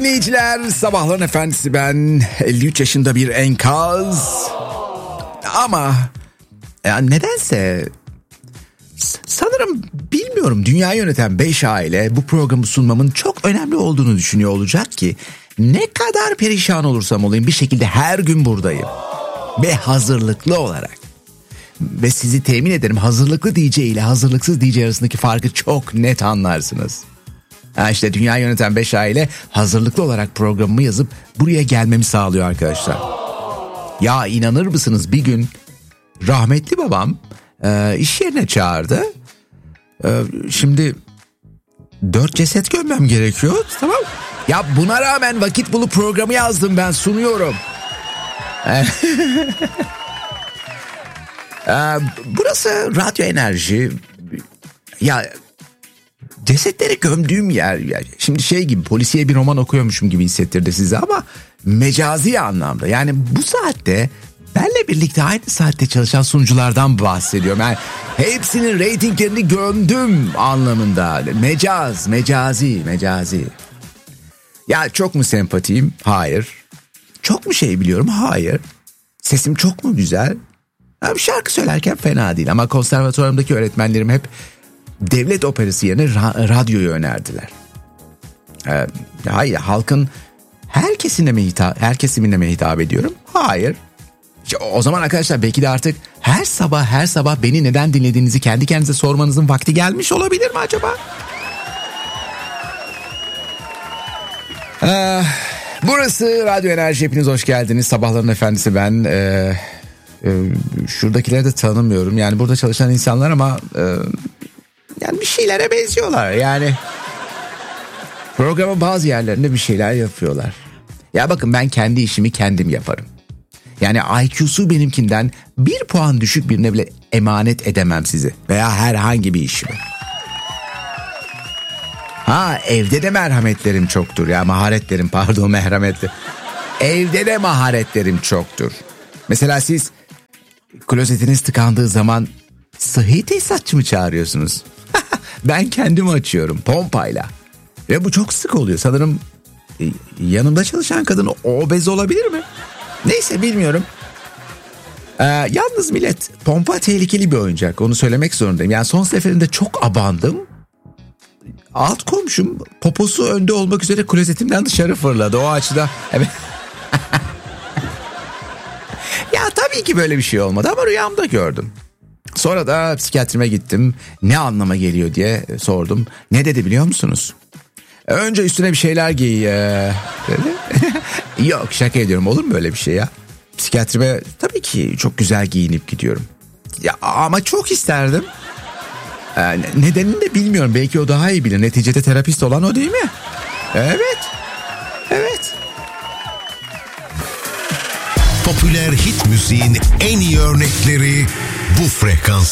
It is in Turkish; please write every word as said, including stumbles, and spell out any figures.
dinleyiciler, sabahların efendisi ben. elli üç yaşında bir enkaz. Ama ya nedense sanırım bilmiyorum, dünyayı yöneten beş aile bu programı sunmamın çok önemli olduğunu düşünüyor olacak ki ne kadar perişan olursam olayım bir şekilde her gün buradayım. Ve hazırlıklı olarak. Ve sizi temin ederim, hazırlıklı D J ile hazırlıksız D J arasındaki farkı çok net anlarsınız. Ha işte dünyayı yöneten beş aile hazırlıklı olarak programımı yazıp buraya gelmemi sağlıyor arkadaşlar. Ya inanır mısınız, bir gün rahmetli babam e, iş yerine çağırdı. E, şimdi dört ceset gömmem gerekiyor, tamam. Ya buna rağmen vakit bulup programı yazdım, ben sunuyorum. Burası Radyo Enerji. Ya cesetleri gömdüğüm yer. Şimdi şey gibi, polisiye bir roman okuyormuşum gibi hissettirdi size ama mecazi anlamda. Yani bu saatte benle birlikte aynı saatte çalışan sunuculardan bahsediyorum. Yani hepsinin reytinglerini gömdüm anlamında. Mecaz, mecazi, mecazi. Ya çok mu sempatiyim? Hayır. Çok mu şey biliyorum? Hayır. Sesim çok mu güzel? Abi şarkı söylerken fena değil ama konservatuvarımdaki öğretmenlerim hep devlet operası yerine ra- radyoyu önerdiler. Ee, hayır, halkın her kesimine mi hitap, her kesimine mi hitap ediyorum? Hayır. İşte o zaman arkadaşlar belki de artık her sabah her sabah beni neden dinlediğinizi kendi kendinize sormanızın vakti gelmiş olabilir mi acaba? Ee, burası Radyo Enerji, hepiniz hoş geldiniz. Sabahların efendisi ben. Ee, e, şuradakileri de tanımıyorum. Yani burada çalışan insanlar ama e, yani bir şeylere benziyorlar. Yani programın bazı yerlerinde bir şeyler yapıyorlar. Ya bakın, ben kendi işimi kendim yaparım. Yani I Q'su benimkinden bir puan düşük birine bile emanet edemem sizi. Veya herhangi bir işimi. Ha, evde de merhametlerim çoktur ya, maharetlerim pardon merhametli. Evde de maharetlerim çoktur. Mesela siz klozetiniz tıkandığı zaman sıhhi tesisatçı mı çağırıyorsunuz? Ben kendim açıyorum pompayla. Ve bu çok sık oluyor. Sanırım yanımda çalışan kadın obez olabilir mi? Neyse, bilmiyorum. Ee, yalnız millet, pompa tehlikeli bir oyuncak. Onu söylemek zorundayım. Yani son seferinde çok abandım. Alt komşum poposu önde olmak üzere klozetimden dışarı fırladı. O açıda evet. Ya tabii ki böyle bir şey olmadı ama rüyamda gördüm. Sonra da psikiyatrime gittim. Ne anlama geliyor diye sordum. Ne dedi biliyor musunuz? Önce üstüne bir şeyler giy. Ee, dedi. Yok, şaka ediyorum, olur mu böyle bir şey ya? Psikiyatrime tabii ki çok güzel giyinip gidiyorum. Ya ama çok isterdim. Ee, nedenini de bilmiyorum. Belki o daha iyi bilir. Neticede terapist olan o değil mi? Evet. Evet. Popüler hit müziğin en iyi örnekleri bu frekans.